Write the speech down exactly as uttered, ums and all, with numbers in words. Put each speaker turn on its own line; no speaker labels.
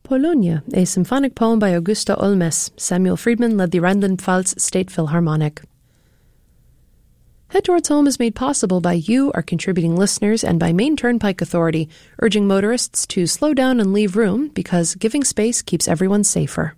Polonia, a symphonic poem by Augusta Olmes. Samuel Friedman led the Rhineland-Pfalz State Philharmonic. Head Towards Home is made possible by you, our contributing listeners, and by Maine Turnpike Authority, urging motorists to slow down and leave room because giving space keeps everyone safer.